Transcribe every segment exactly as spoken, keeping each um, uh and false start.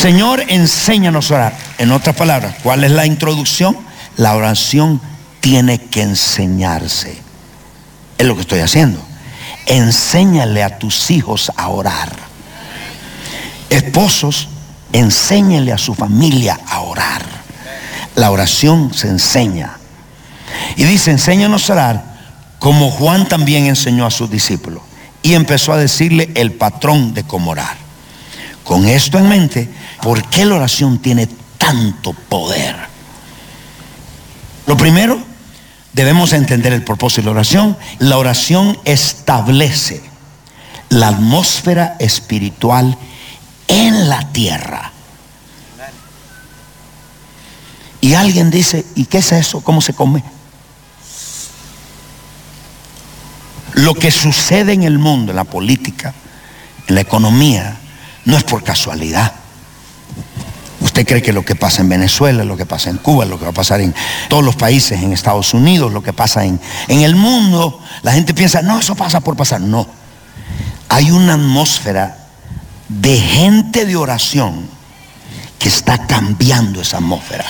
Señor, enséñanos a orar. En otras palabras, ¿cuál es la introducción? La oración tiene que enseñarse. Es lo que estoy haciendo. Enséñale a tus hijos a orar. Esposos, enséñale a su familia a orar. La oración se enseña. Y dice, enséñanos a orar como Juan también enseñó a sus discípulos. Y empezó a decirle el patrón de cómo orar. Con esto en mente, ¿por qué la oración tiene tanto poder? Lo primero, debemos entender el propósito de la oración. La oración establece la atmósfera espiritual en la tierra. Y alguien dice, ¿y qué es eso? ¿Cómo se come? Lo que sucede en el mundo, en la política, en la economía, no es por casualidad. Usted cree que lo que pasa en Venezuela, lo que pasa en Cuba, lo que va a pasar en todos los países, en Estados Unidos, lo que pasa en, en el mundo, la gente piensa, no, eso pasa por pasar. No, hay una atmósfera de gente de oración que está cambiando esa atmósfera.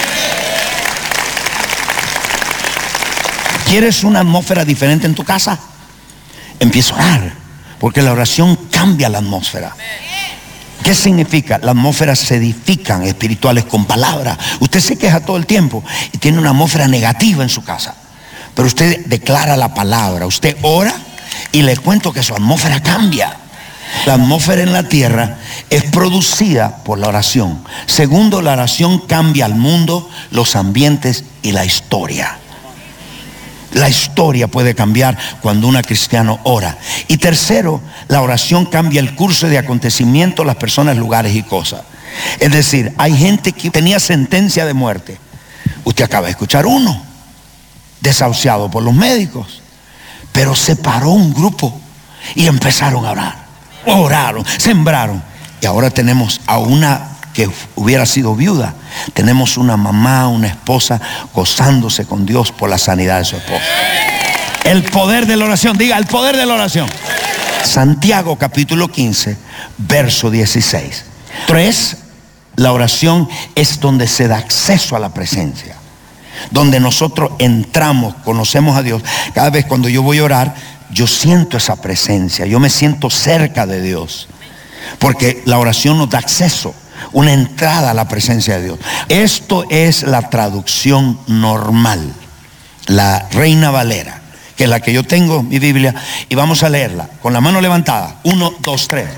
¿Quieres una atmósfera diferente en tu casa? Empieza a orar, porque la oración cambia la atmósfera. ¿Qué significa? Las atmósferas se edifican espirituales con palabras. Usted se queja todo el tiempo y tiene una atmósfera negativa en su casa, pero usted declara la palabra, usted ora y le cuento que su atmósfera cambia. La atmósfera en la tierra es producida por la oración. Segundo, la oración cambia el mundo, los ambientes y la historia. La historia puede cambiar cuando un cristiano ora. Y tercero, la oración cambia el curso de acontecimientos, las personas, lugares y cosas. Es decir, hay gente que tenía sentencia de muerte. Usted acaba de escuchar uno, desahuciado por los médicos, pero se paró un grupo y empezaron a orar. Oraron, sembraron. Y ahora tenemos a una que hubiera sido viuda. Tenemos una mamá, una esposa gozándose con Dios por la sanidad de su esposo. El poder de la oración. Diga, el poder de la oración. Santiago capítulo quince, verso dieciséis. Tres, la oración es donde se da acceso a la presencia, donde nosotros entramos, conocemos a Dios. Cada vez cuando yo voy a orar, yo siento esa presencia, yo me siento cerca de Dios, porque la oración nos da acceso, una entrada a la presencia de Dios. Esto es la traducción normal, la Reina Valera, que es la que yo tengo en mi Biblia, y vamos a leerla con la mano levantada. Uno, dos, tres.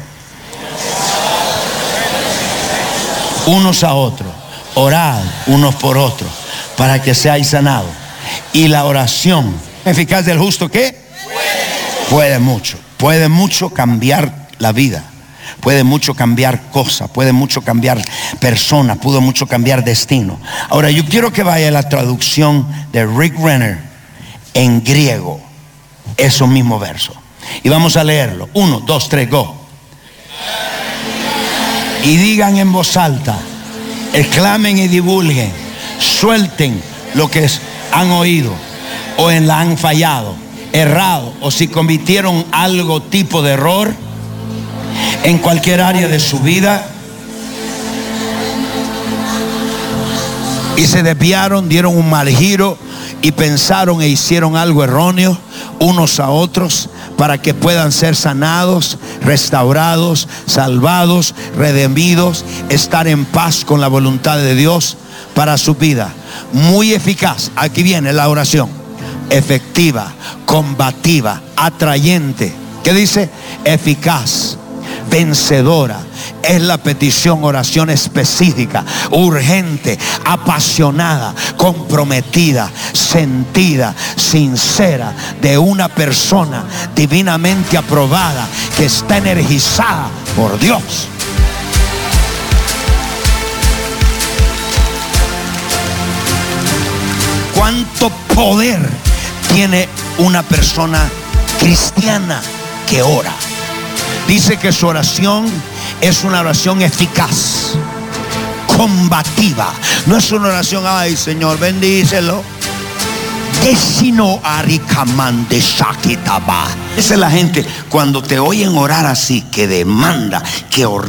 Unos a otros, orad unos por otros para que seáis sanados. Y la oración eficaz del justo, ¿qué? Puede mucho, puede mucho cambiar la vida, puede mucho cambiar cosas, puede mucho cambiar personas, puede mucho cambiar destino. Ahora yo quiero que vaya a la traducción de Rick Renner en griego, esos mismos versos. Y vamos a leerlo. Uno, dos, tres, go. Y digan en voz alta, exclamen y divulguen, suelten lo que han oído o en la han fallado, errado, o si cometieron algo tipo de error en cualquier área de su vida y se desviaron, dieron un mal giro y pensaron e hicieron algo erróneo unos a otros, para que puedan ser sanados, restaurados, salvados, redimidos, estar en paz con la voluntad de Dios para su vida. Muy eficaz, aquí viene la oración, efectiva, combativa, atrayente. ¿Qué dice? Eficaz, vencedora. Es la petición, oración específica, urgente, apasionada, comprometida, sentida, sincera, de una persona divinamente aprobada que está energizada por Dios. ¿Cuánto poder tiene una persona cristiana que ora? Dice que su oración es una oración eficaz, combativa. No es una oración, ay Señor, bendícelo. Desino arikamande shakitaba. Esa es la gente cuando te oyen orar así, que demanda, que ordena.